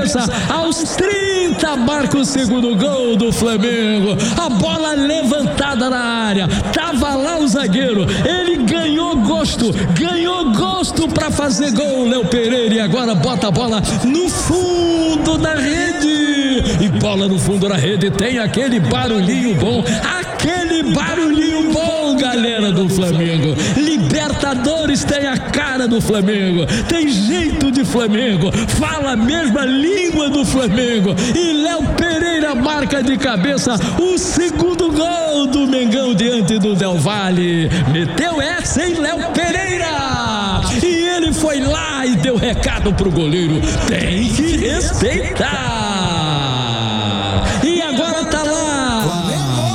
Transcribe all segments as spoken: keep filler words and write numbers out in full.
cabeça, aos trinta marca o segundo gol do Flamengo. A bola levantada na área, tava lá o zagueiro, ele ganhou gosto, ganhou gosto pra fazer gol, Léo Pereira, e agora bota a bola no fundo da rede, e bola no fundo da rede, tem aquele barulhinho bom, aquele barulhinho bom, galera do Flamengo. Libertadores tem a cara do Flamengo, tem jeito de Flamengo, fala a mesma língua do Flamengo, e Léo Pereira marca de cabeça o segundo gol do Mengão diante do Del Valle. Meteu essa, hein, Léo Pereira? E ele foi lá e deu recado pro goleiro: tem que respeitar. E agora tá lá,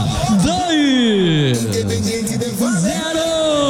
dois, zero.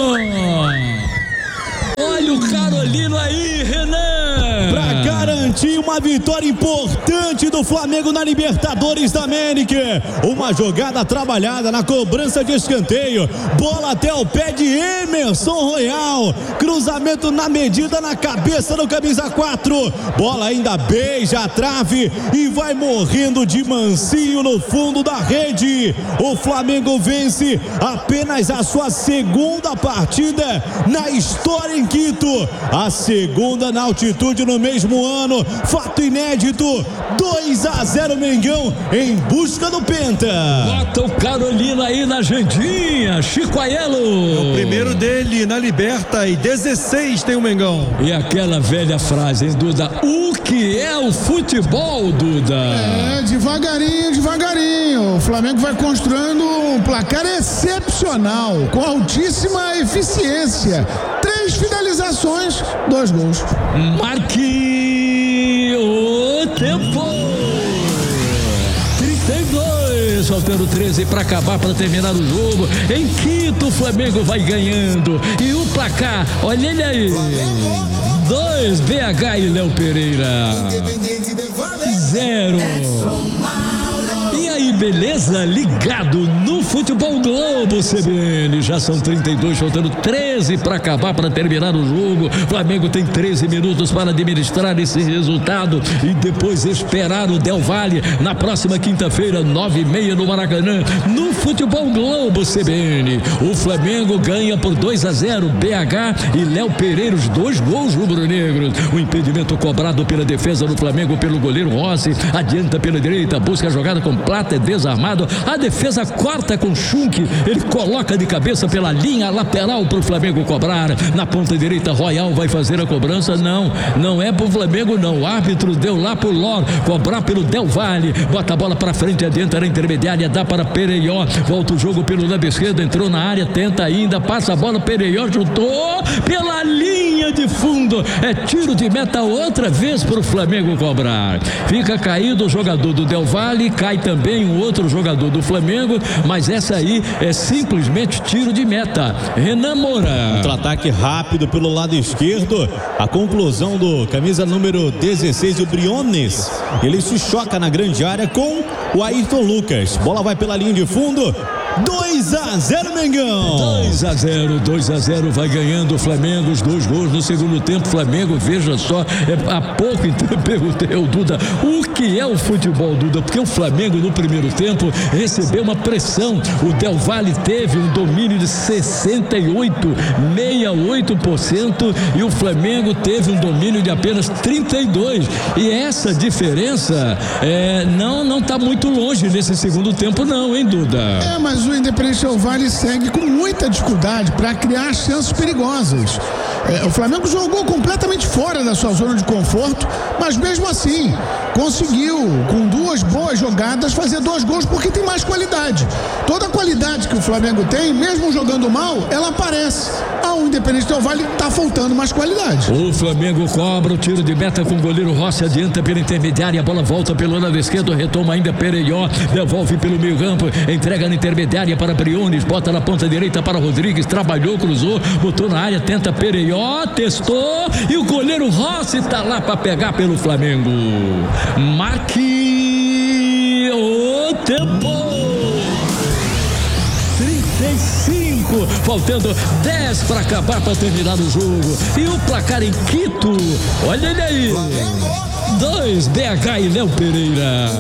Olha o Carolino aí, Renan, pra garantir uma vitória importante do Flamengo na Libertadores da América. Uma jogada trabalhada na cobrança de escanteio, bola até o pé de Emerson Royal, cruzamento na medida na cabeça do camisa quatro, bola ainda beija a trave e vai morrendo de mansinho no fundo da rede. O Flamengo vence apenas a sua segunda partida na história em Quito, a segunda na altitude no mesmo ano, fato inédito. Dois a zero Mengão em busca do Penta. Bota o Carolina aí na agendinha, Chico Aiello. É o primeiro dele na Liberta e dezesseis tem o Mengão. E aquela velha frase, hein, Duda? O que é o futebol, Duda? É, devagarinho, devagarinho. O Flamengo vai construindo um placar excepcional, com altíssima eficiência. Três finalizações, dois gols. Marque o tempo. trinta e dois, faltando treze para acabar, para terminar o jogo. Em Quito, o Flamengo vai ganhando. E o placar, olha ele aí. Dois, B H e Léo Pereira. Zero. E aí, beleza? Ligado no Futebol Globo C B N. Já são trinta e dois, faltando treze para acabar, para terminar o jogo. Flamengo tem treze minutos para administrar esse resultado e depois esperar o Del Valle na próxima quinta-feira, nove e meia no Maracanã, no Futebol Globo C B N. O Flamengo ganha por dois a zero. B H e Léo Pereira, os dois gols rubro-negros. O impedimento cobrado pela defesa do Flamengo pelo goleiro Rossi. Adianta pela direita, busca a jogada completa, é desarmado. A defesa corta com Schunk. Ele coloca de cabeça pela linha lateral para o Flamengo cobrar. Na ponta direita, Royal vai fazer a cobrança. Não, não é pro Flamengo, não. O árbitro deu lá pro Lor cobrar pelo Del Valle. Bota a bola para frente, adianta na intermediária, dá para Pereió. Volta o jogo pelo lado esquerdo, entrou na área, tenta ainda, passa a bola, Pereió chutou pela linha de fundo. É tiro de meta outra vez pro Flamengo cobrar. Fica caído o jogador do Del Valle, cai também um outro jogador do Flamengo, mas essa aí é simplesmente tiro de meta. Renan Moura. Contra-ataque rápido pelo lado esquerdo. A conclusão do camisa número dezesseis, o Briones. Ele se choca na grande área com o Ayrton Lucas. Bola vai pela linha de fundo. dois a zero Mengão. dois a zero, dois a zero, vai ganhando o Flamengo, os dois gols no segundo tempo. Flamengo, veja só, é, há pouco então eu perguntei ao Duda o que é o futebol, Duda, porque o Flamengo no primeiro tempo recebeu uma pressão. O Del Valle teve um domínio de sessenta e oito, sessenta e oito por cento e o Flamengo teve um domínio de apenas trinta e dois, e essa diferença é, não não está muito longe nesse segundo tempo não, hein, Duda? É, mas o Independente Del Valle segue com muita dificuldade para criar chances perigosas. É, o Flamengo jogou completamente fora da sua zona de conforto, mas mesmo assim conseguiu, com duas boas jogadas, fazer dois gols porque tem mais qualidade. Toda a qualidade que o Flamengo tem, mesmo jogando mal, ela aparece. Ao Independente Del Valle está faltando mais qualidade. O Flamengo cobra o tiro de meta com o goleiro Rossi, adianta pela intermediária, a bola volta pelo lado esquerdo, retoma ainda Pereió, devolve pelo meio campo, entrega na intermediária para Briones, bota na ponta direita para Rodrigues, trabalhou, cruzou, botou na área, tenta Pereió, testou e o goleiro Rossi está lá para pegar pelo Flamengo. Marque o tempo. trinta e cinco, faltando dez para acabar, para terminar o jogo. E o placar em Quito, olha ele aí. dois, B H e Léo Pereira.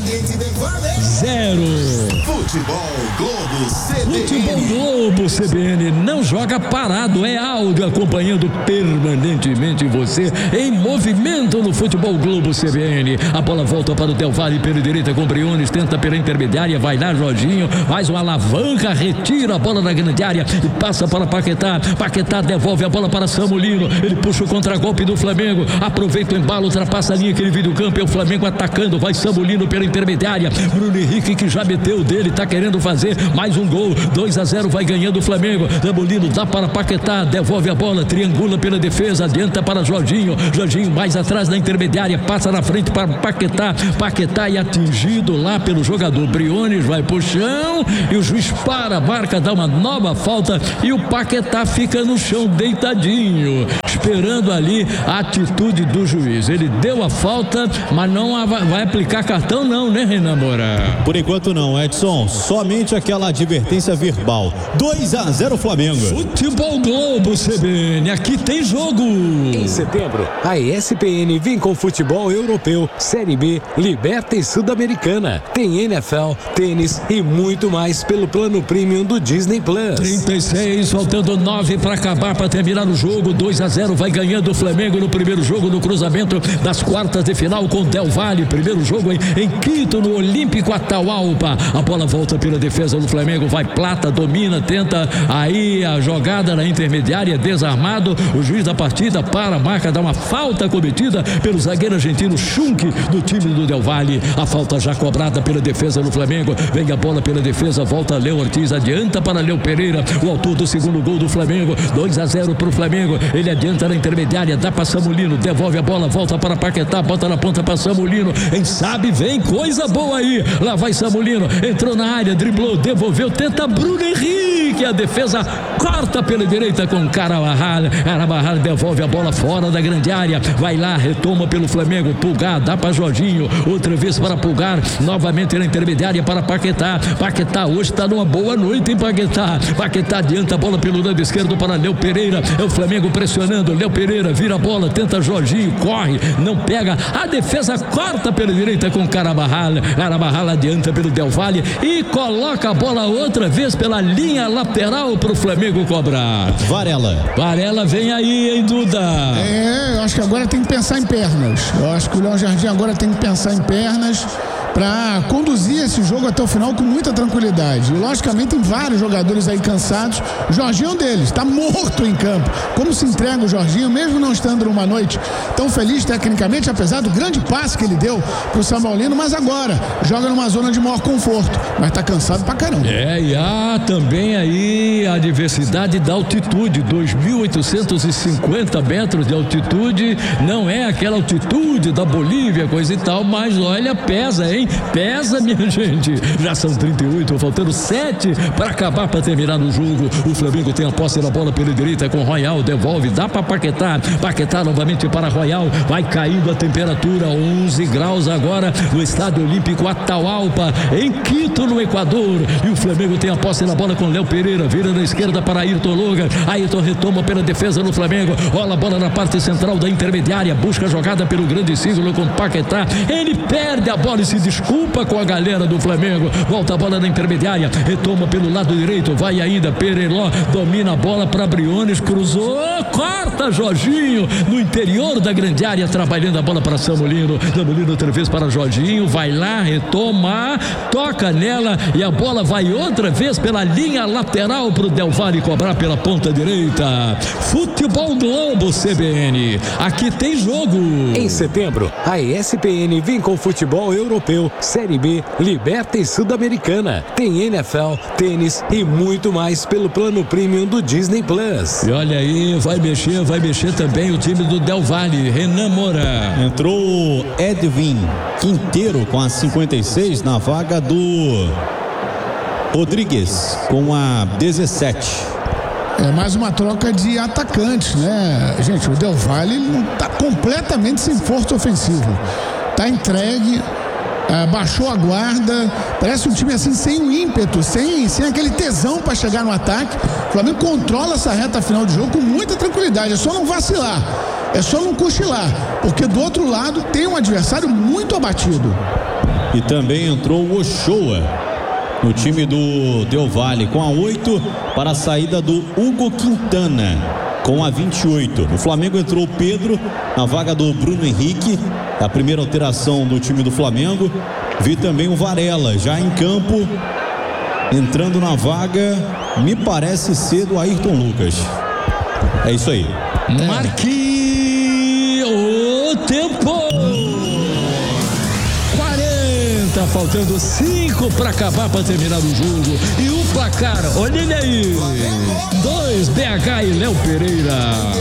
Zero. Futebol Globo C B N. Futebol Globo C B N não joga parado, é áudio acompanhando permanentemente você em movimento no Futebol Globo C B N. A bola volta para o Del Valle pela direita com Briones, tenta pela intermediária, vai lá Jorginho, faz uma alavanca, retira a bola na grande área e passa para Paquetá. Paquetá devolve a bola para Samulino, ele puxa o contragolpe do Flamengo, aproveita o embalo, ultrapassa a linha que ele viu do campo, é o Flamengo atacando, vai Samulino pela intermediária, Bruno Henrique que já meteu dele, tá querendo fazer mais um gol, dois a zero vai ganhando o Flamengo. Samulino dá para Paquetá, devolve a bola, triangula pela defesa, adianta para Jorginho, Jorginho mais atrás na intermediária, passa na frente para Paquetá, Paquetá é atingido lá pelo jogador Briones, vai pro chão e o juiz para, marca, dá uma nova falta e o Paquetá fica no chão deitadinho, esperando ali a atitude do juiz. Ele deu a falta, mas não vai aplicar cartão não, né, Renan Moura? Por enquanto não, Edson, somente aquela advertência verbal. dois a zero Flamengo. Futebol Globo C B N, aqui tem jogo. Em setembro, a E S P N vem com futebol europeu, Série B, Liberta e Sul-Americana. Tem N F L, tênis e muito mais pelo plano premium do Disney Plus. trinta e seis, faltando nove para acabar, para terminar o jogo. dois a zero vai ganhando o Flamengo no primeiro jogo no cruzamento das quartas de final com Del Valle. Primeiro jogo em, em Quito, no Olímpico Atahualpa. A bola volta pela defesa do Flamengo, vai Plata, domina, tenta aí a jogada na intermediária, desarmado. O juiz da partida para, marca, dá uma falta cometida pelo zagueiro argentino Schunk do time do Del Valle. A falta já cobrada pela defesa do Flamengo. Vem a bola pela defesa, volta Léo Ortiz, adianta para Léo Pereira, o autor do segundo gol do Flamengo. dois a zero para o Flamengo. Ele adianta na intermediária, dá para Samulino, devolve a bola, volta para Paquetá, bota na ponta para Samulino. Quem sabe vem coisa boa aí. Lá vai Samulino, entrou na área, driblou, devolveu, tenta Bruno Henrique. A defesa corta pela direita com Carabajal. Carabajal devolve a bola fora da grande área. Vai lá, retoma pelo Flamengo. Pulgar, dá para Jorginho. Outra vez para Pulgar. Novamente na intermediária para Paquetá. Paquetá hoje está numa boa noite, hein, Paquetá? Paquetá adianta a bola pelo lado esquerdo para Léo Pereira. É o Flamengo pressionando. Léo Pereira vira a bola, tenta Jorginho, corre, não pega. A defesa corta pela direita com Carabajal. Carabajal adianta pelo Del Valle e coloca a bola outra vez pela linha lateral para o Flamengo cobrar. Varela. Varela vem aí, hein, Duda? É, eu acho que agora tem que pensar em pernas. Eu acho que o Léo Jardim agora tem que pensar em pernas para conduzir esse jogo até o final com muita tranquilidade. E, logicamente, tem vários jogadores aí cansados. O Jorginho é um deles, está morto em campo. Como se entrega o Jorginho, mesmo não estando numa noite tão feliz tecnicamente, apesar do grande passe que ele deu pro Samuelino, mas agora joga numa zona de maior conforto, mas está cansado pra caramba. É, e há também aí a diversidade da altitude, dois mil oitocentos e cinquenta metros de altitude, não é aquela altitude da Bolívia, coisa e tal, mas olha, pesa, hein? Pesa, minha gente. Já são trinta e oito, faltando sete para acabar, para terminar o jogo. O Flamengo tem a posse da bola pela direita com Royal, devolve, dá para Paquetá. Paquetá novamente para Royal, vai caindo a temperatura, onze graus agora no Estádio Olímpico Atahualpa, em Quito, no Equador. E o Flamengo tem a posse da bola com Léo Pereira, vira na esquerda para Ayrton Logan. Ayrton retoma pela defesa no Flamengo, rola a bola na parte central da intermediária, busca a jogada pelo grande símbolo com Paquetá. Ele perde a bola e se desculpa com a galera do Flamengo. Volta a bola na intermediária, retoma pelo lado direito, vai ainda Pereló, domina a bola para Briones, cruzou, corta Jorginho no interior da grande área, trabalhando a bola para Samulino. Samulino outra vez para Jorginho, vai lá, retoma, toca nela e a bola vai outra vez pela linha lateral para o Del Valle cobrar pela ponta direita. Futebol Globo C B N, aqui tem jogo. Em setembro, a E S P N vem com futebol europeu, Série B, Liberta e Sul-Americana. Tem N F L, tênis e muito mais pelo plano premium do Disney Plus. E olha aí, vai mexer, vai mexer também o time do Del Valle, Renan Moura. Entrou Edwin Quinteiro com a cinquenta e seis na vaga do Rodrigues com a dezessete. É mais uma troca de atacantes, né? Gente, o Del Valle está completamente sem força ofensiva. Tá entregue, ah, baixou a guarda, parece um time assim sem o ímpeto, sem, sem aquele tesão para chegar no ataque. O Flamengo controla essa reta final de jogo com muita tranquilidade, é só não vacilar. é só não cochilar, porque do outro lado tem um adversário muito abatido. E também entrou o Ochoa no time do Del Valle com a oito para a saída do Hugo Quintana com a vinte e oito. No Flamengo entrou o Pedro na vaga do Bruno Henrique, a primeira alteração do time do Flamengo. Vi também o Varela já em campo, entrando na vaga, me parece ser do Ayrton Lucas. É isso aí. Marque o tempo. Tá faltando cinco para acabar, para terminar o jogo. E o placar, olha ele aí. Dois, B H e Léo Pereira.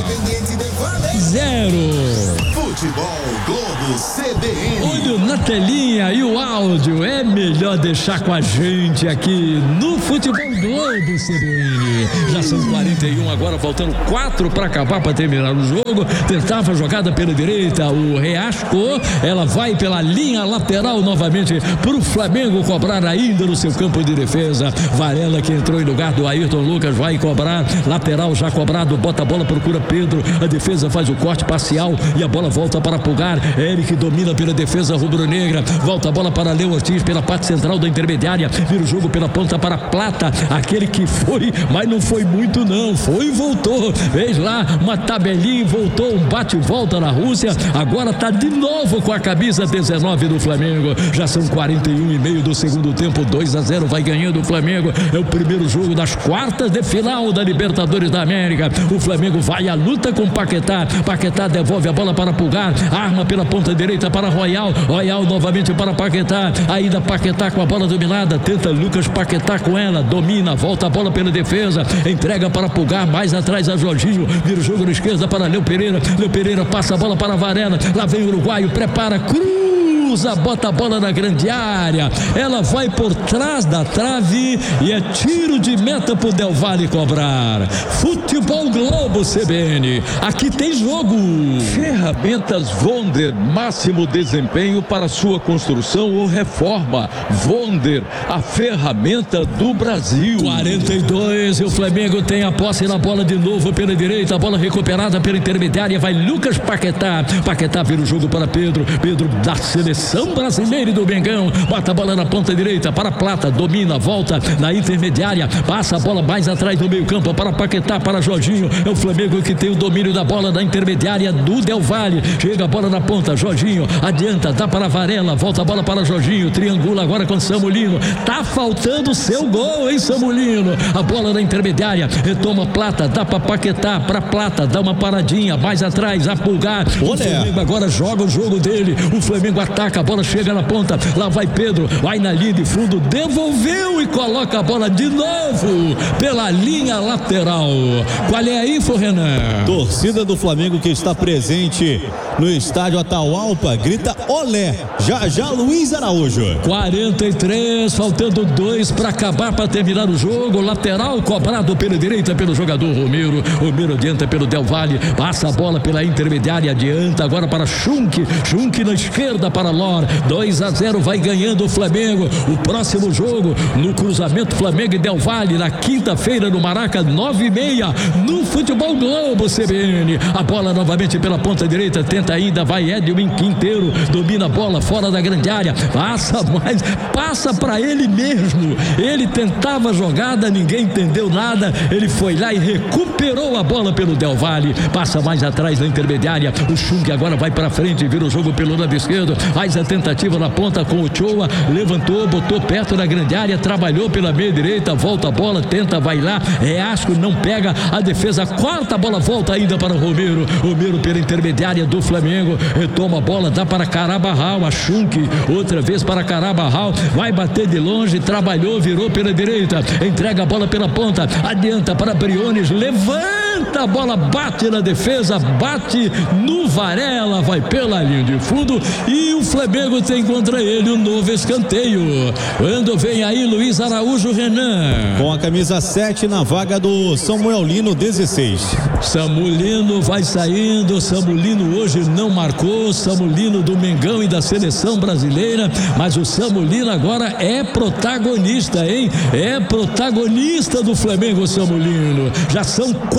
Zero. Futebol Globo C B N. Olho na telinha e o áudio. É melhor deixar com a gente aqui no Futebol Globo C B N. Já são quarenta e um, agora faltando quatro para acabar, para terminar o jogo. Tentava a jogada pela direita, o Reasco. Ela vai pela linha lateral novamente para o Flamengo cobrar ainda no seu campo de defesa. Varela, que entrou em lugar do Ayrton Lucas, vai cobrar. Lateral já cobrado, bota a bola, procura Pedro. A defesa faz o corte parcial e a bola volta para Pulgar. Eric domina pela defesa rubro-negra. Volta a bola para Leo Ortiz pela parte central da intermediária. Vira o jogo pela ponta para Plata. Aquele que foi, mas não foi muito não. Foi e voltou. Fez lá uma tabelinha e voltou. Um bate e volta na Rússia. Agora tá de novo com a camisa dezenove do Flamengo. Já são quarenta e um e meio do segundo tempo. dois a zero vai ganhando o Flamengo. É o primeiro jogo das quartas de final da Libertadores da América. O Flamengo vai à luta com Paquetá. Paquetá devolve a bola para Pulgar. Arma pela ponta direita para Royal. Royal novamente para Paquetá. Ainda Paquetá com a bola dominada. Tenta Lucas Paquetá com ela. Domina. Volta a bola pela defesa. Entrega para Pulgar. Mais atrás a Jorginho. Vira o jogo na esquerda para Léo Pereira. Léo Pereira passa a bola para Varela. Lá vem o uruguaio. Prepara. Cruz. Bota a bola na grande área, ela vai por trás da trave e é tiro de meta pro Del Valle cobrar. Futebol Globo C B N, aqui tem jogo. Ferramentas Vonder, máximo desempenho para sua construção ou reforma. Vonder, a ferramenta do Brasil. quarenta e dois, e o Flamengo tem a posse na bola de novo pela direita, a bola recuperada pela intermediária, vai Lucas Paquetá. Paquetá vira o jogo para Pedro, Pedro da seleção São brasileiro do Mengão, bota a bola na ponta direita para Plata, domina, volta na intermediária, passa a bola mais atrás do meio campo para Paquetá, para Jorginho. É o Flamengo que tem o domínio da bola na intermediária do Del Valle. Chega a bola na ponta, Jorginho adianta, dá para Varela, volta a bola para Jorginho, triangula agora com Samulino. Tá faltando seu gol, hein, Samulino? A bola na intermediária, retoma Plata, dá para Paquetá, para Plata, dá uma paradinha mais atrás, a Pulgar. O Flamengo agora joga o jogo dele. O Flamengo ataca, a bola chega na ponta, lá vai Pedro, vai na linha de fundo, devolveu e coloca a bola de novo pela linha lateral. Qual é a info, Renan? Torcida do Flamengo que está presente no estádio Atahualpa grita olé, já já Luiz Araújo. quarenta e três, faltando dois para acabar, para terminar o jogo. Lateral cobrado pela direita pelo jogador Romero. Romero adianta pelo Del Valle, passa a bola pela intermediária, adianta agora para Schunk, Schunk na esquerda para Lor. dois a zero vai ganhando o Flamengo. O próximo jogo no cruzamento Flamengo e Del Valle na quinta-feira no Maraca, nove e meia no Futebol Globo C B N. A bola novamente pela ponta direita, tenta ainda, vai Edwin Quinteiro, domina a bola fora da grande área, passa mais, passa para ele mesmo. Ele tentava a jogada, ninguém entendeu nada. Ele foi lá e recuperou a bola pelo Del Valle, passa mais atrás na intermediária. O Schunk agora vai para frente, vira o jogo pelo lado esquerdo. Faz a tentativa na ponta com o Ochoa, levantou, botou perto da grande área, trabalhou pela meia direita, volta a bola, tenta, vai lá, Reasco não pega, a defesa corta a bola, volta ainda para o Romero, Romero pela intermediária do Flamengo, retoma a bola, dá para Carabarral, a Schunk, outra vez para Carabarral, vai bater de longe, trabalhou, virou pela direita, entrega a bola pela ponta, adianta para Briones, levanta a bola, bate na defesa, bate no Varela, vai pela linha de fundo e o Flamengo tem contra ele um novo escanteio. Quando vem aí Luiz Araújo, Renan. Com a camisa sete na vaga do Samuelino, dezesseis. Samulino vai saindo, Samulino hoje não marcou, Samulino do Mengão e da seleção brasileira, mas o Samulino agora é protagonista, hein? É protagonista do Flamengo, Samulino. Já são quarenta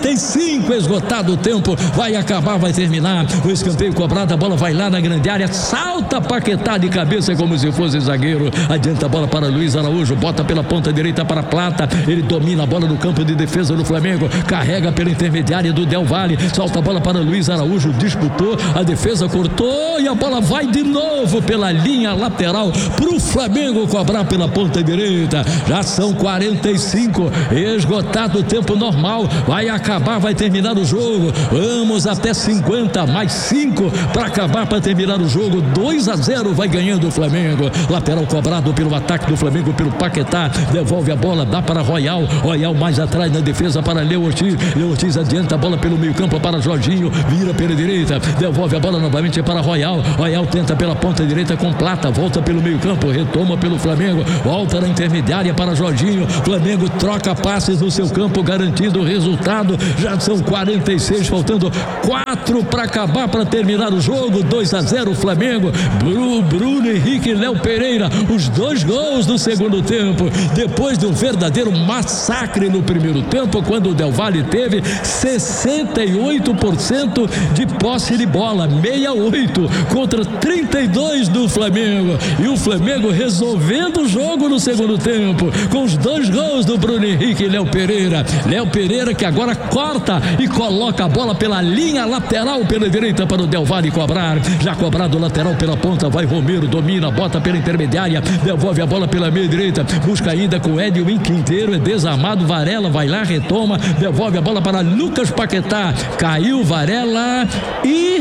quarenta e cinco, esgotado o tempo, vai acabar, vai terminar. O escanteio cobrado, a bola vai lá na grande área, salta Paquetá de cabeça como se fosse zagueiro. Adianta a bola para Luiz Araújo, bota pela ponta direita para Plata. Ele domina a bola no campo de defesa do Flamengo, carrega pela intermediária do Del Valle, solta a bola para Luiz Araújo, disputou, a defesa cortou e a bola vai de novo pela linha lateral pro Flamengo cobrar pela ponta direita. Já são quarenta e cinco, esgotado o tempo normal, vai acabar, vai terminar o jogo. Vamos até cinquenta, mais cinco para acabar, para terminar o jogo. dois a zero vai ganhando o Flamengo. Lateral cobrado pelo ataque do Flamengo, pelo Paquetá, devolve a bola, dá para Royal, Royal mais atrás na defesa para Leo Ortiz, Leo Ortiz adianta a bola pelo meio campo para Jorginho, vira pela direita, devolve a bola novamente para Royal, Royal tenta pela ponta direita com Plata, volta pelo meio campo, retoma pelo Flamengo, volta na intermediária para Jorginho, Flamengo troca passes no seu campo, garantindo o resultado. Já são quarenta e seis, faltando quatro para acabar, para terminar o jogo. Dois a zero Flamengo. Bruno, Bruno Henrique e Léo Pereira, os dois gols do segundo tempo, depois de um verdadeiro massacre no primeiro tempo, quando o Del Valle teve sessenta e oito por cento de posse de bola, sessenta e oito contra trinta e dois do Flamengo, e o Flamengo resolvendo o jogo no segundo tempo, com os dois gols do Bruno Henrique e Léo Pereira. Léo Pereira que agora corta e coloca a bola pela linha lateral pela direita para o Del Valle cobrar. Já cobrado lateral pela ponta, vai Romero, domina, bota pela intermediária, devolve a bola pela meia direita, busca ainda com Edwin Quinteiro, é desarmado, Varela vai lá, retoma, devolve a bola para Lucas Paquetá, caiu Varela e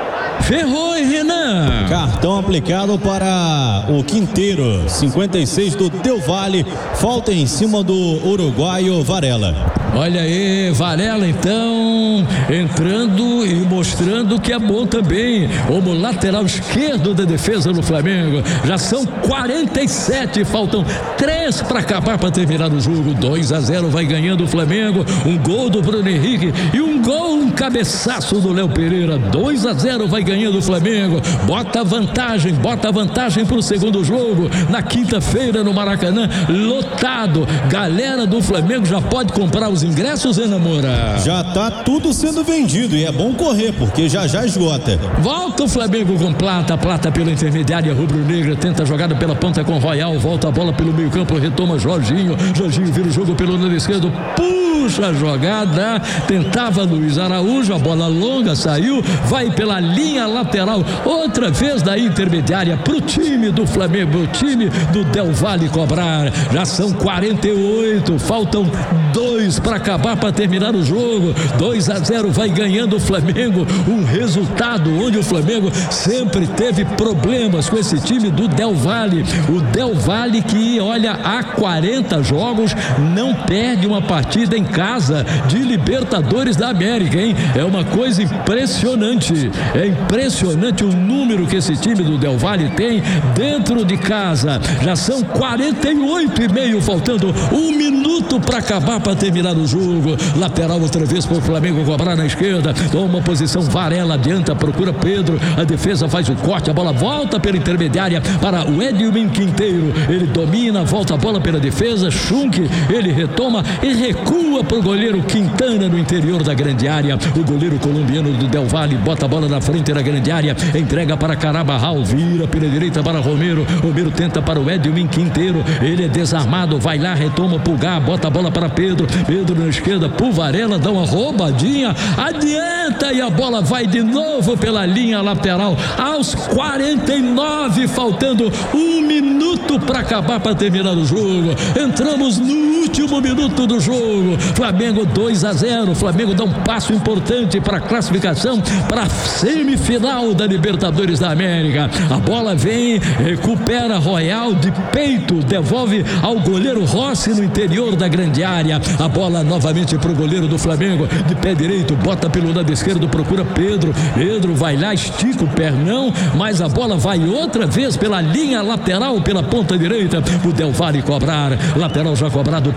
ferrou, hein, Renan? Cartão aplicado para o Quinteiro, cinquenta e seis do Del Valle, falta em cima do uruguaio Varela. Olha aí, Varela então entrando e mostrando que é bom também, como lateral esquerdo da defesa do Flamengo. Já são quarenta e sete, faltam três para acabar, para terminar o jogo. dois a zero vai ganhando o Flamengo, um gol do Bruno Henrique e um gol, um cabeçaço do Léo Pereira. dois a zero vai ganhando o Flamengo, bota vantagem, bota vantagem para o segundo jogo, na quinta-feira no Maracanã, lotado. Galera do Flamengo já pode comprar os ingressos, Ana Moura? Já tá tudo sendo vendido e é bom correr, porque já já esgota. Volta o Flamengo com Plata, Plata pela intermediária rubro-negra, tenta a jogada pela ponta com Royal, volta a bola pelo meio campo, retoma Jorginho, Jorginho vira o jogo pelo lado esquerdo, puxa a jogada, tentava Luiz Araújo, a bola longa saiu, vai pela linha lateral, outra vez da intermediária pro time do Flamengo, o time do Del Valle cobrar. Já são quarenta e oito, faltam dois para acabar, para terminar o jogo. dois a zero vai ganhando o Flamengo, um resultado onde o Flamengo sempre teve problemas com esse time do Del Valle. O Del Valle que, olha, há quarenta jogos não perde uma partida em casa de Libertadores da América, hein? É uma coisa impressionante, é impressionante o número que esse time do Del Valle tem dentro de casa. Já são quarenta e oito e meio, faltando um minuto para acabar, para terminar o jogo. Lateral outra vez para o Flamengo cobrar na esquerda, toma posição Varela, adianta, procura Pedro, a defesa faz o corte, a bola volta pela intermediária para o Edwin Quinteiro, ele domina, volta a bola pela defesa, Schunk, ele retoma e recua para o goleiro Quintana no interior da grande área. O goleiro colombiano do Del Valle bota a bola na frente da grande área, entrega para Carabarral, vira pela direita para Romero, Romero tenta para o Edwin Quinteiro, ele é desarmado, vai lá, retoma Pulgar, bota a bola para Pedro, Pedro na esquerda, pro Varela, dá uma roubadinha, adianta e a bola vai de novo pela linha lateral aos quarenta e nove, faltando um minuto para acabar, para terminar o jogo. Entramos no último minuto do jogo. Flamengo dois a zero. Flamengo dá um passo importante para a classificação para a semifinal da Libertadores da América. A bola vem, recupera Royal de peito, devolve ao goleiro Rossi no interior da grande área. A bola novamente para o goleiro do Flamengo, de pé direito, bota pelo lado esquerdo, procura Pedro. Pedro vai lá, estica o pernão, mas a bola vai outra vez pela linha lateral, pela ponta direita. O Del Valle cobrar. Lateral já cobrado pelo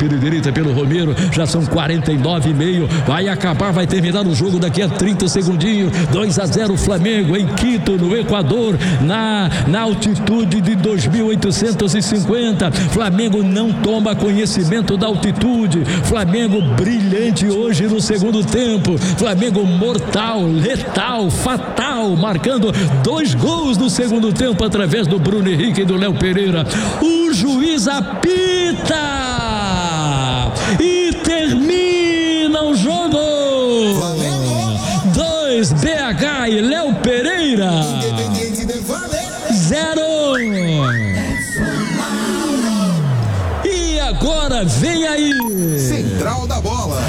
toque de direita pelo Romero, já são quarenta e nove e meio, vai acabar, vai terminar o jogo daqui a trinta segundinhos, dois a zero Flamengo em Quito, no Equador, na, na altitude de dois mil oitocentos e cinquenta, Flamengo não toma conhecimento da altitude, Flamengo brilhante hoje no segundo tempo, Flamengo mortal, letal, fatal, marcando dois gols no segundo tempo através do Bruno Henrique e do Léo Pereira. O juiz apita e termina o jogo. Dois B H e Léo Pereira, zero. E agora vem aí Central da Bola.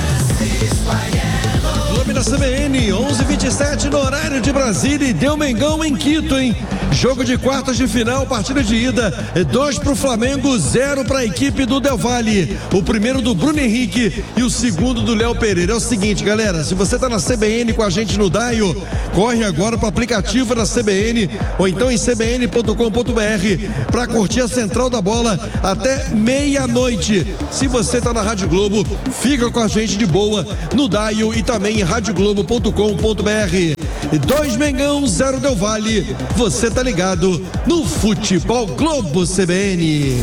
Clube da C B N, onze e vinte e sete no horário de Brasília, e deu Mengão em Quito, hein? Jogo de quartas de final, partida de ida, dois pro Flamengo, zero para a equipe do Del Valle. O primeiro do Bruno Henrique e o segundo do Léo Pereira. É o seguinte, galera, se você tá na C B N com a gente no Daio, corre agora pro aplicativo da C B N ou então em c b n ponto com ponto b r para curtir a Central da Bola até meia-noite. Se você tá na Rádio Globo, fica com a gente de boa no Daio e também em rádio globo ponto com ponto b r. Dois Mengão, zero Del Valle. Você tá ligado no Futebol Globo C B N.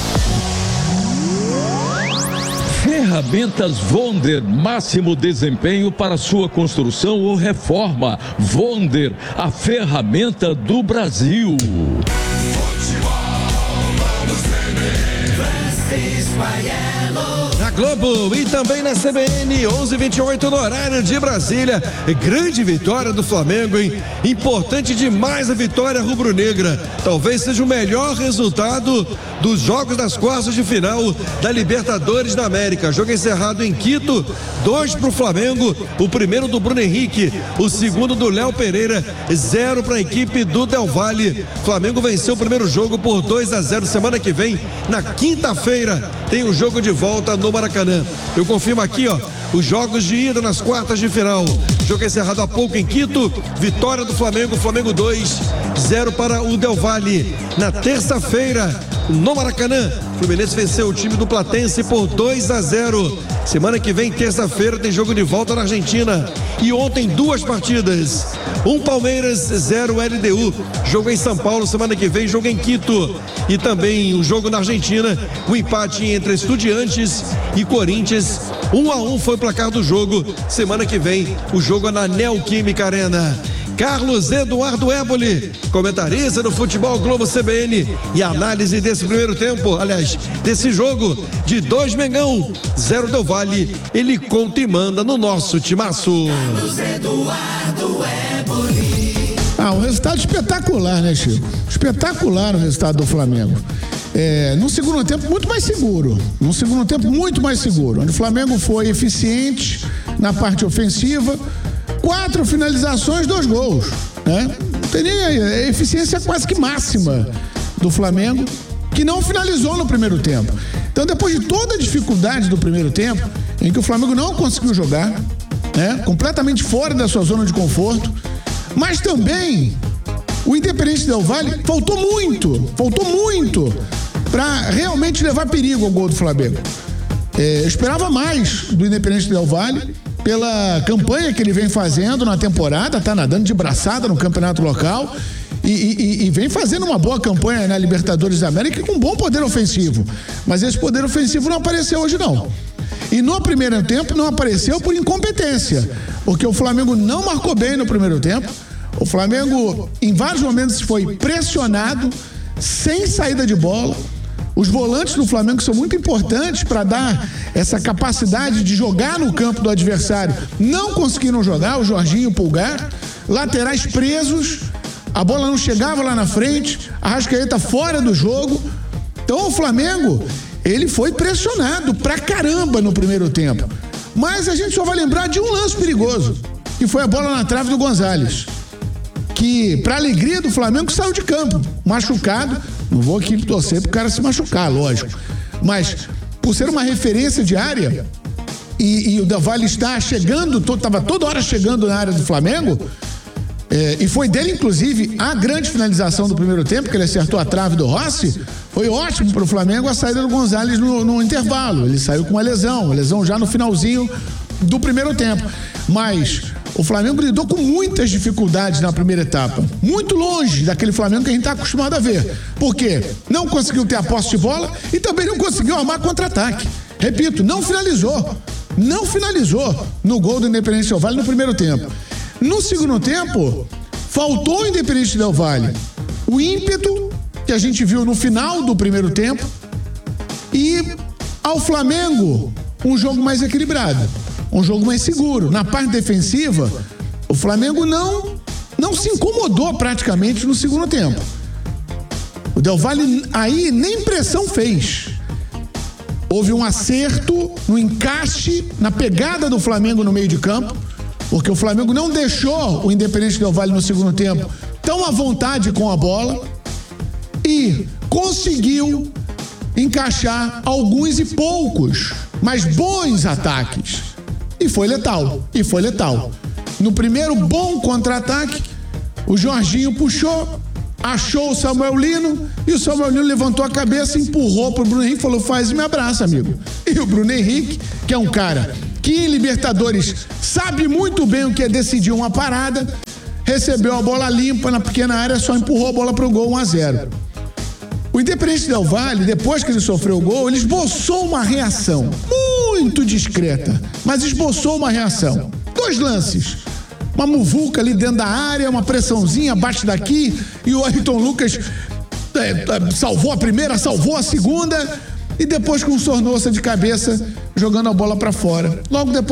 Ferramentas Vonder, máximo desempenho para sua construção ou reforma. Vonder, a ferramenta do Brasil. Na Globo e também na C B N, onze e vinte e oito no horário de Brasília. Grande vitória do Flamengo, hein? Importante demais a vitória rubro-negra. Talvez seja o melhor resultado dos jogos das quartas de final da Libertadores da América. Jogo encerrado em Quito, dois pro Flamengo, o primeiro do Bruno Henrique, o segundo do Léo Pereira, zero para a equipe do Del Valle. Flamengo venceu o primeiro jogo por dois a zero. Semana que vem, na quinta-feira, tem o jogo de volta no Maracanã. Eu confirmo aqui, ó, os jogos de ida nas quartas de final. Jogo encerrado há pouco em Quito, vitória do Flamengo, Flamengo dois, zero para o Del Valle. Na terça-feira, no Maracanã, o Fluminense venceu o time do Platense por dois a zero. Semana que vem, terça-feira, tem jogo de volta na Argentina. E ontem, duas partidas. Um Palmeiras, zero L D U. Jogo em São Paulo, semana que vem, jogo em Quito. E também o um jogo na Argentina, o um empate entre Estudiantes e Corinthians. Um a um foi o placar do jogo. Semana que vem, o jogo é na Neoquímica Arena. Carlos Eduardo Éboli, comentarista do Futebol Globo C B N, e a análise desse primeiro tempo, aliás, desse jogo de dois Mengão, zero Del Valle. Ele conta e manda no nosso timaço. Carlos Eduardo Éboli. Ah, um resultado espetacular, né, Chico? Espetacular o resultado do Flamengo. É, num segundo tempo muito mais seguro, num segundo tempo muito mais seguro, onde o Flamengo foi eficiente na parte ofensiva. Quatro finalizações, dois gols, né? Tem nem a eficiência quase que máxima do Flamengo, que não finalizou no primeiro tempo. Então, depois de toda a dificuldade do primeiro tempo, em que o Flamengo não conseguiu jogar, né? Completamente fora da sua zona de conforto, mas também o Independente Del Valle faltou muito, faltou muito para realmente levar perigo ao gol do Flamengo. É, eu esperava mais do Independente Del Valle, pela campanha que ele vem fazendo na temporada, tá nadando de braçada no campeonato local e, e, e vem fazendo uma boa campanha na Libertadores da América com um bom poder ofensivo, mas esse poder ofensivo não apareceu hoje não. E no primeiro tempo não apareceu por incompetência, porque o Flamengo não marcou bem no primeiro tempo. O Flamengo em vários momentos foi pressionado, sem saída de bola. Os volantes do Flamengo são muito importantes para dar essa capacidade de jogar no campo do adversário. Não conseguiram jogar, o Jorginho e o Pulgar. Laterais presos, a bola não chegava lá na frente, a Arrascaeta fora do jogo. Então o Flamengo, ele foi pressionado pra caramba no primeiro tempo. Mas a gente só vai lembrar de um lance perigoso, que foi a bola na trave do Gonzalez, que, para alegria do Flamengo, saiu de campo, machucado. Não vou aqui torcer pro cara se machucar, lógico. Mas, por ser uma referência de área, e, e o Del Valle está chegando, estava toda hora chegando na área do Flamengo, é, e foi dele, inclusive, a grande finalização do primeiro tempo, que ele acertou a trave do Rossi, Foi ótimo para o Flamengo a saída do Gonzalez no, no intervalo. Ele saiu com uma lesão, uma lesão já no finalzinho do primeiro tempo. Mas o Flamengo lidou com muitas dificuldades na primeira etapa. Muito longe daquele Flamengo que a gente está acostumado a ver. Por quê? Não conseguiu ter a posse de bola e também não conseguiu armar contra-ataque. Repito, não finalizou. Não finalizou no gol do Independente Del Valle no primeiro tempo. No segundo tempo, faltou ao Independente Del Valle o ímpeto que a gente viu no final do primeiro tempo e ao Flamengo um jogo mais equilibrado, um jogo mais seguro. Na parte defensiva, o Flamengo não, não se incomodou praticamente no segundo tempo. O Del Valle aí nem pressão fez. Houve um acerto no encaixe, na pegada do Flamengo no meio de campo, porque o Flamengo não deixou o Independente Del Valle no segundo tempo tão à vontade com a bola e conseguiu encaixar alguns e poucos, mas bons ataques. E foi letal, e foi letal. No primeiro bom contra-ataque, o Jorginho puxou, achou o Samuel Lino e o Samuel Lino levantou a cabeça, empurrou pro Bruno Henrique e falou: faz e me abraça, amigo. E o Bruno Henrique, que é um cara que em Libertadores sabe muito bem o que é decidir uma parada, recebeu a bola limpa na pequena área, só empurrou a bola pro gol, um a zero. O Independente Del Valle, depois que ele sofreu o gol, ele esboçou uma reação muito discreta, mas esboçou uma reação. Dois lances. Uma muvuca ali dentro da área, uma pressãozinha abaixo daqui, e o Ayrton Lucas é, salvou a primeira, salvou a segunda, e depois com um sornoça de cabeça, jogando a bola para fora. Logo depois